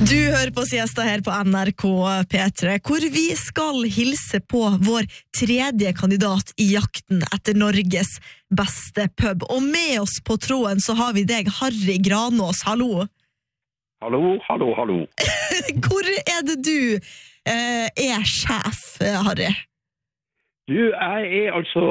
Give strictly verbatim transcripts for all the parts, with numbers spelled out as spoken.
Du hører på Siesta her på N R K P tre, hvor vi skal hilse på vår tredje kandidat i jakten etter Norges beste pub. Og med oss på tråden så har vi deg, Harry Granås. Hallo. Hallo, hallo, hallo. Hvor er det du eh, er sjef, Harry? Du, jeg er altså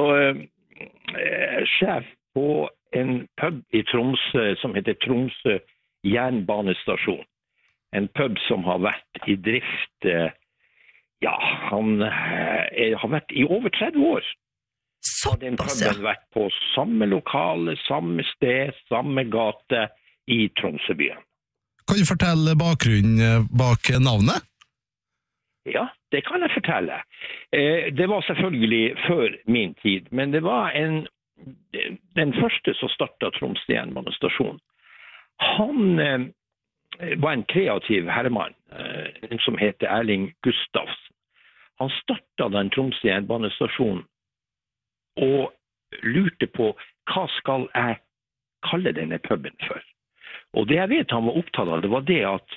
eh, sjef på en pub i Tromsø som heter Tromsø Jernbanestasjon. En pub som har vært i drift, eh, ja, han eh, har vært i over tretti år. Så den puben har vært på samme lokale, samme sted, samme gate i Tromsøbyen. Kan du fortelle bakgrunnen bak navnet? Ja, det kan jeg fortelle. Eh, det var selvfølgelig før min tid, men det var en, den første som startet Tromsø Jernbanestasjon. Han eh, var en kreativ herremann, eh, som heter Erling Gustavsen. Han startet den Tromsø Jernbanestasjon og lurte på hva skal jeg kalle denne puben for. Og det jeg vet han var opptatt av, det var det at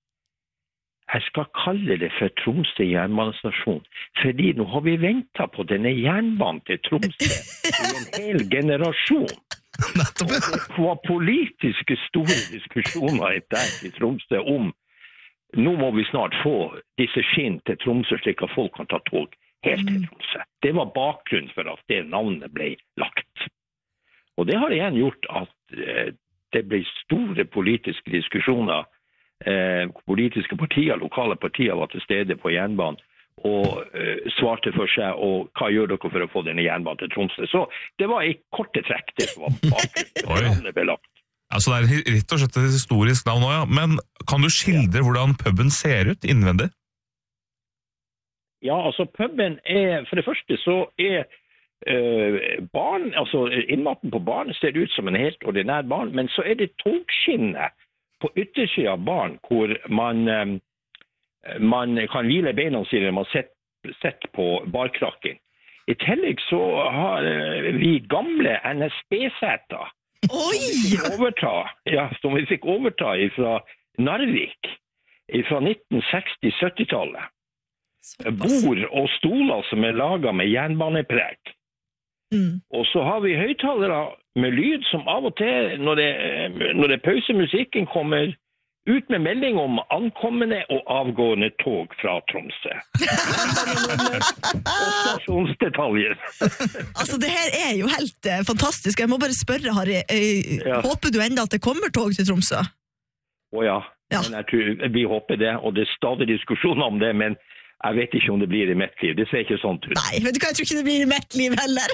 jeg skal kalle det for Tromsø Jernbanestasjon, fordi nå har vi ventet på denne jernbanen til Tromsø i en hel generasjon. Og det var politiske store diskusjoner der i Tromsø om nå må vi snart få disse skinn til Tromsø slik at folk kan ta tog helt til Tromsø. Det var bakgrunnen for at det navnet ble lagt. Og det har igjen gjort at eh, det ble store politiske diskusjoner. Eh, politiske partier, lokale partier var til stede på jernbanen og eh, svarte for seg, og hva gjør dere for å få denne jernbanen til Tromsø? Så det var i korte trekk det som var bakgrunnen det ble lagt. Altså det er rett og slett et historisk navn også, ja. Men kan du skildre hvordan puben ser ut innvendig? Ja, altså puben er, for det første så er uh, barn, altså innmaten på barn ser ut som en helt ordinær barn, men så er det togskinne på yttersiden av barn, hvor man, um, man kan hvile beina sine når man sitter sett på barkrakken. I tillegg så har uh, vi gamle N S B-seter, Oi! Som vi fikk overta, ja, som vi fikk overta fra Narvik fra nitten seksti-sytti-tallet. Bord og stoler som er laget med jernbanepreg. Mm. Og så har vi høyttalere med lyd som av og til, når det, når det pausemusikken kommer, ut med melding om ankommende og avgående tog fra Tromsø. Og stasjonsdetaljer. Altså, det her er jo helt eh, fantastisk. Jeg må bare spørre, Harry, eh, ja. Håper du enda at det kommer tog til Tromsø? Å ja, ja. Men jeg tror, vi håper det, og det er stadig diskusjoner om det, men jeg vet ikke om det blir i mitt liv. Det ser ikke sånn ut. Nei, vet du hva, jeg tror ikke det blir i mitt liv heller.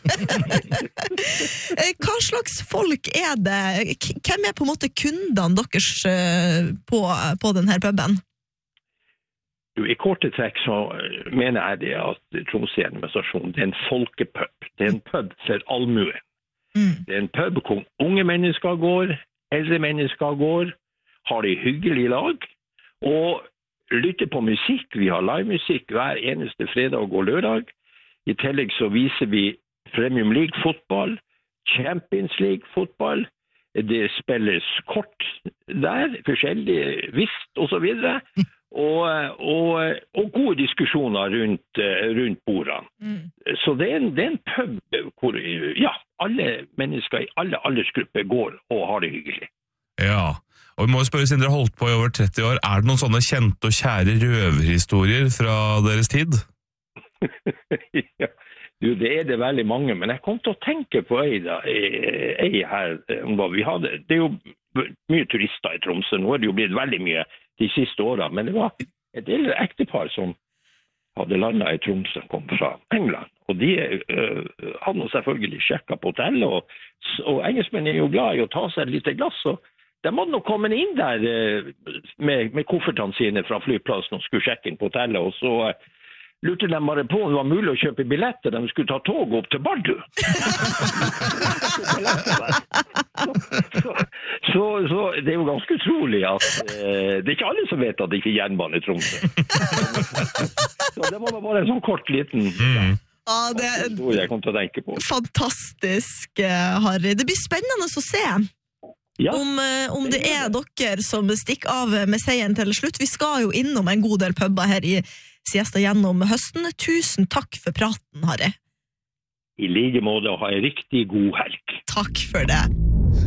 Hva slags folk er det? Hvem er på en måte kundene deres på, på denne puben? I korte trekk så mener jeg det at Tromsø Jernbanestasjon er en folkepub. Det er en pub for allmuen. Mm. Det er en pub hvor unge mennesker går, eldre mennesker går, har det hyggelig i lag, og lytter på musikk. Vi har livemusikk hver eneste fredag og lørdag. I tillegg så viser vi Premium League fotball, Champions League fotball. Det spilles kort der, forskjellige vist og så videre. Og, og, og gode diskusjoner rundt, rundt bordene. Mm. Så det er, en, det er en pub hvor ja, alle mennesker i alle aldersgrupper går og har det hyggelig. Ja, og vi må jo spørre, siden dere har holdt på i over tretti år, er det noen sånne kjente og kjære røverhistorier fra deres tid? Ja, du, det er det veldig mange, men jeg kom til å tenke på ei, da, ei her, vi hadde, det er jo mye turister i Tromsø, nå er det jo blitt veldig mye de siste årene, men det var et eldre ektepar som hadde landet i Tromsø, kom fra England, og de uh, hadde selvfølgelig sjekket på hotellet, og, og engelskmenn er jo glad i å ta seg et lite glass, og de måtte nok komme inn der uh, med, med koffertene sine fra flyplassen og skulle sjekke inn på hotellet, og så uh, lurte de bare på om det var mulig å kjøpe billetter, de skulle ta tog opp til Bardu. så, så, så det er jo ganske utrolig at uh, det er ikke alle som vet at det ikke er jernbane i Tromsø. Så det var bare en sånn kort liten ja, ja, det er jeg kom til å tenke på. Fantastisk, Harry. Det blir spennende å se. Ja. Om, eh, om det er dere som stikker av med seieren til slutt. Vi skal jo innom en god del pubber her i Siesta gjennom høsten. Tusen takk for praten, Harry. I like måte, ha en riktig god helg. Takk for det.